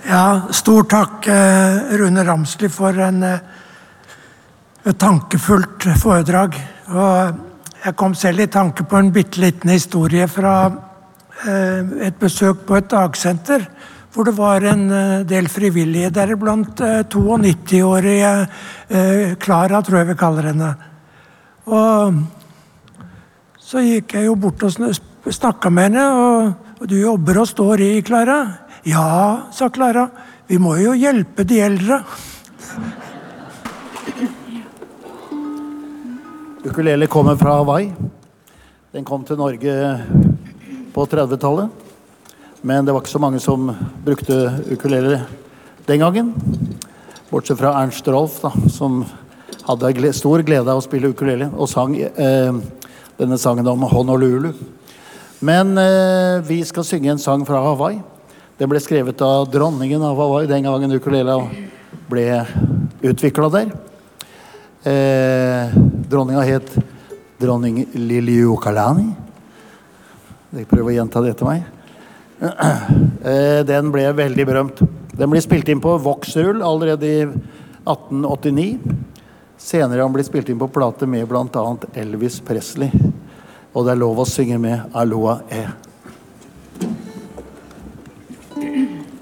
Ja, stor takk Rune Ramsli for et tankefullt foredrag. Og jeg kom selv i tanke på en bitteliten historie fra et besøk på et dagsenter, hvor det var en del frivillige, deriblant 92-årige Clara, tror jeg vi kaller henne. Og så gikk jeg jo bort og snakket med henne, og du jobber og står i, Clara? Ja, sa Clara, vi må jo hjelpe de eldre. Ukulele kommer fra Hawaii. Den kom til Norge på 30-tallet. Men det var ikke så mange som brukte ukulele den gangen. Bortsett fra Ernst Rolf, da, som hadde stor glede av å spille ukulele og sang denne sangen om Honolulu. Men vi skal synge en sang fra Hawaii. Den ble skrevet av dronningen av Hawaii den gangen ukulele ble utviklet der. Dronninga het dronning Liliuokalani. Jeg prøver å gjenta det til meg. Den ble veldig berømt. Den ble spilt inn på Vauxhall allerede i 1889. Senere han ble spilt inn på plate med blant annet Elvis Presley. Og det er lov å synge med Aloha E.